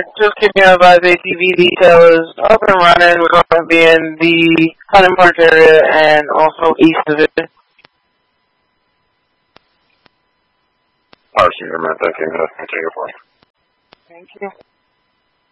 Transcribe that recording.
just keep me advised. ATV detail is up and running. We're going to be in the Hunting Park area and also east of it. Alright, Superman, thank you. That's going to take it for you. Thank you.